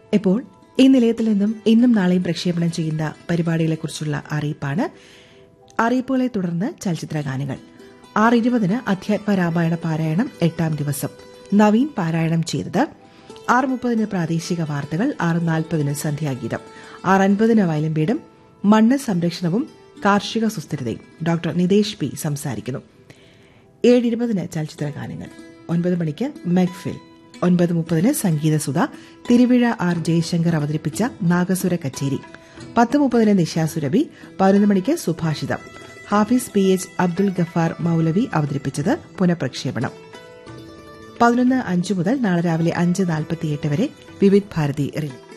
ഇപ്പോൾ ഈ നിലയത്തിൽ നിന്നും ഇന്നും നാളെയും പ്രക്ഷേപണം ചെയ്യുന്ന പരിപാടികളെക്കുറിച്ചുള്ള അറിയിപ്പാണ്. അറിയിപ്പുകളെ തുടർന്ന് ചലച്ചിത്ര ഗാനങ്ങൾ. 6:20 അധ്യാത്മ രാമായണ പാരായണം 8ാം ദിവസം നവീൻ പാരായണം ചെയ്തത്. 6:30 പ്രാദേശിക വാർത്തകൾ. 6:40 സന്ധ്യാഗീതം. 6:50 വയലിൻ വീടും മണ്ണ് സംരക്ഷണവും കാർഷിക സുസ്ഥിരതയും ഡോക്ടർ നിതേഷ് പി സംസാരിക്കുന്നു. 7:20 ചലച്ചിത്ര ഗാനങ്ങൾ. 9 മണിക്ക് മെഗ്ഫിൽ. 9:30 സംഗീതസുധ. തിരുവിഴ ആർ ജയശങ്കർ അവതരിപ്പിച്ച നാഗസുര കച്ചേരി. 10:30 നിശാസുരഭി. 11 മണിക്ക് സുഭാഷിതം. ഹാഫിസ് PH അബ്ദുൽ ഗഫാർ മൌലവി അവതരിപ്പിച്ചത് പുനഃപ്രക്ഷേപണം. 11:05 മുതൽ നാളെ രാവിലെ 5:48 വരെ വിവിധ് ഭാരതി റിലേ.